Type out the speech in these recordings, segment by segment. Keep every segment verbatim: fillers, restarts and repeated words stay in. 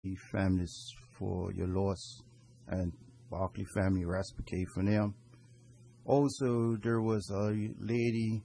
the families for your loss, and Barkley family, reciprocate for them. Also, there was a lady,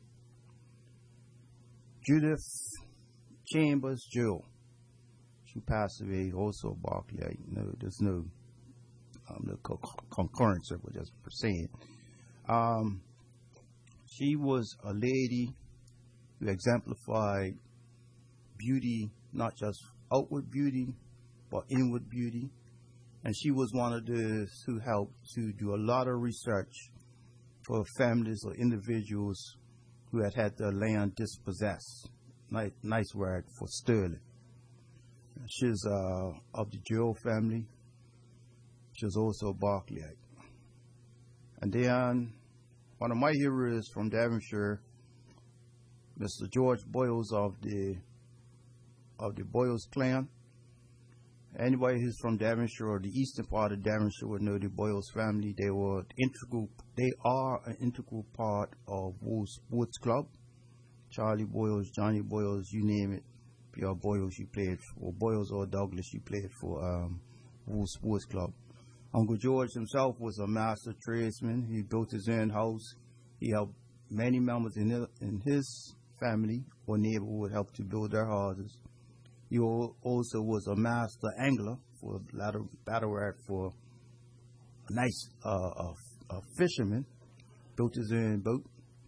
Judith Chambers Jill. She passed away also Barkley. I, no, there's no, um, no co- concurrence of what just per saying. Um, she was a lady who exemplified beauty, not just outward beauty, but inward beauty. And she was one of those who helped to do a lot of research for families or individuals who had had their land dispossessed. Nice, nice word for sterling. She's uh, of the Joe family. She's also Barclayite. And then one of my heroes from Devonshire, Mister George Boyles of the of the Boyles clan. Anybody who's from Devonshire or the eastern part of Devonshire would know the Boyles family. They were integral. They are an integral part of Wolves Sports Club. Charlie Boyles, Johnny Boyles, you name it. Pierre Boyles, you played for Boyles or Douglas, you played for um, Wolves Sports Club. Uncle George himself was a master tradesman. He built his own house. He helped many members in his, in his family or neighborhood help to build their houses. He also was a master angler for battle, battle rat for a nice uh, a, a fisherman. Built his own boat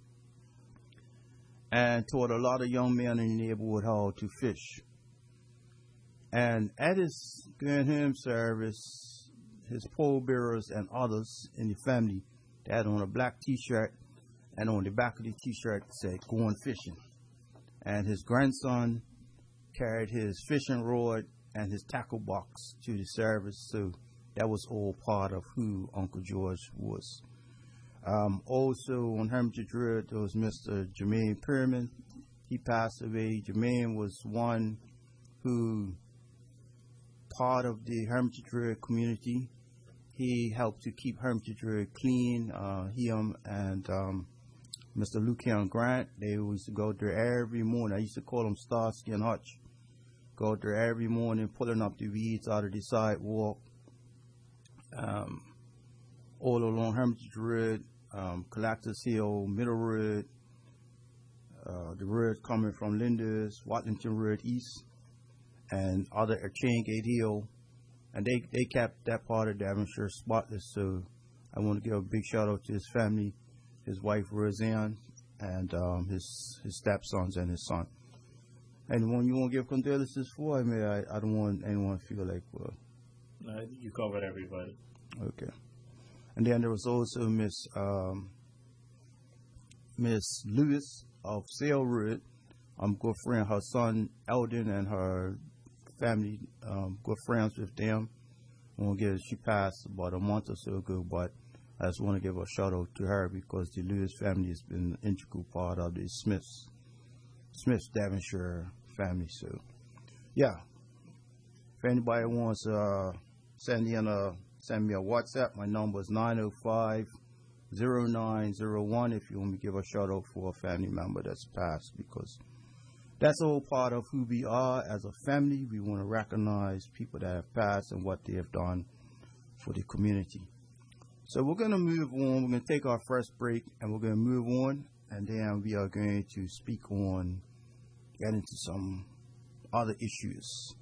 and taught a lot of young men in the neighborhood how to fish. And at his going home service, his pallbearers and others in the family, they had on a black T-shirt, and on the back of the T-shirt said "Going fishing." And his grandson carried his fishing rod and his tackle box to the service, so that was all part of who Uncle George was. Um, also on Hermitage Road, there was Mister Jermaine Perman. He passed away. Jermaine was one who, part of the Hermitage Road community, he helped to keep Hermitage Road clean. Uh, him and um, Mister Lucian Grant, they used to go there every morning. I used to call them Starsky and Hutch. Go there every morning, pulling up the weeds out of the sidewalk, um, all along Hermitage Road, um, Collectors Hill, Middle Road, uh, the road coming from Linders, Watlington Road East, and other uh, Chaingate Hill. And they, they kept that part of Devonshire spotless. So I want to give a big shout out to his family, his wife Roseanne, and um, his his stepsons and his son. Anyone you want to give condolences for? I mean, I, I don't want anyone to feel like, well. Uh, you covered everybody. Okay. And then there was also Miss um, Miss Lewis of Sale Road. I'm good friend, her son Eldon and her family, um, good friends with them. I want to give, she passed about a month or so ago, but I just want to give a shout out to her because the Lewis family has been an integral part of the Smiths, Smiths Devonshire family. So, yeah. If anybody wants to uh, send in a send me a WhatsApp, my number is nine oh five, oh nine oh one if you want me to give a shout out for a family member that's passed, because that's all part of who we are as a family. We want to recognize people that have passed and what they have done for the community. So we're going to move on. We're going to take our first break and we're going to move on, and then we are going to speak on, get into some other issues.